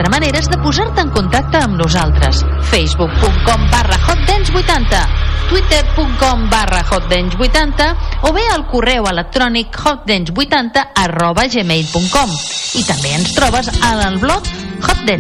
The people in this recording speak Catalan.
4 maneres de posar-te en contacte amb nosaltres: facebook.com/hotdance80, twitter.com/hotdance80 o bé al correu electrònic hotdance80@gmail.com. I també ens trobes al blog Hotdance.